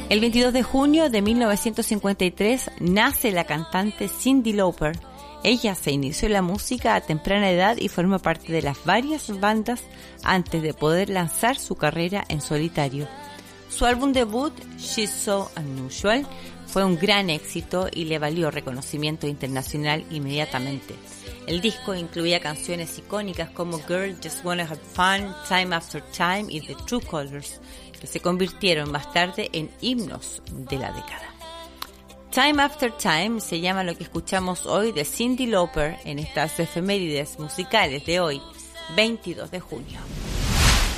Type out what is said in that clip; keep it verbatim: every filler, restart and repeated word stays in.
El veintidós de junio de mil novecientos cincuenta y tres nace la cantante Cyndi Lauper. Ella se inició en la música a temprana edad y forma parte de las varias bandas antes de poder lanzar su carrera en solitario. Su álbum debut, She's So Unusual, fue un gran éxito y le valió reconocimiento internacional inmediatamente. El disco incluía canciones icónicas como Girl, Just Wanna Have Fun, Time After Time y The True Colors, que se convirtieron más tarde en himnos de la década. Time After Time se llama lo que escuchamos hoy de Cyndi Lauper en estas efemérides musicales de hoy, veintidós de junio.